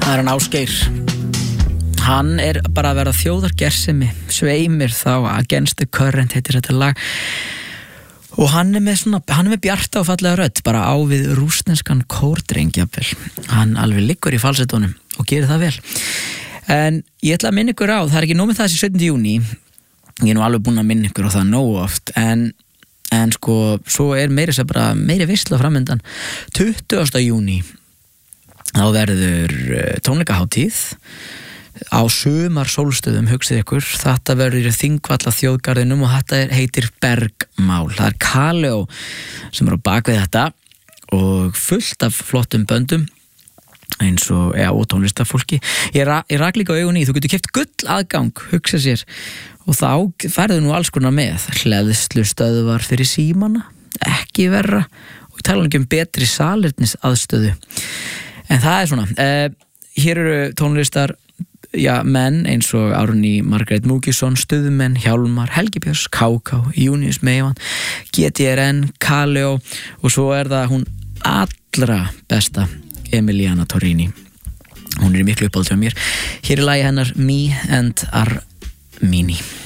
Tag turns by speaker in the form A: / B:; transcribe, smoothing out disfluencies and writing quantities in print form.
A: Það hann Ásgeir. Hann bara að vera þjóðargersemi, sveimir þá Against the Current heitir þetta lag. Og hann með bjarta og fallega rödd, bara á við rússneskan kórdreng jafnvel. Hann alveg liggur í falsettónum og gerir það vel. En ég ætla að minna ykkur á, það ekki nóg með það þessi 17. júní. Ég nú alveg búin að minna ykkur á það nógu oft, en sko, svo meiri veisla framöndan. 20. júní, þá verður tónleikahátíð á sumar sólstöðum, hugsið ykkur. Þetta verður í Þingvalla þjóðgarðinum og þetta heitir Bergmál. Það Kaleo sem á bakvið þetta og fullt af flottum böndum eins og tónlistafólki. Ég rak líka augun í, þú getur keypt gull aðgang, hugsa sér, og þá færðu nú alls konar með. Hleðslustöðvar fyrir símana, ekki verra, og ég tala ekki betri salernis aðstöðu. En það svona, hér eru tónlistar menn eins og Árný Margrét Múkisson, Stuðmenn, Hjálmar, Helgi Björns, Káká, Júníus Meivan, GTRN, Kaleo og svo það hún allra besta Emiliana Torrini. Hún í miklu uppáhaldi hjá mér. Hér lagi hennar Me and Armini.